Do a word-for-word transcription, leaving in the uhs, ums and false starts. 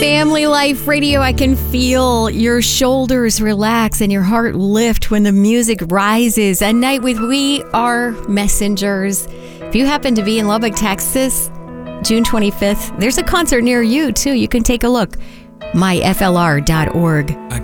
Family Life Radio, I can feel your shoulders relax and your heart lift when the music rises. A night with We Are Messengers. If you happen to be in Lubbock, Texas, June twenty-fifth, there's a concert near you, too. You can take a look. my f l r dot org.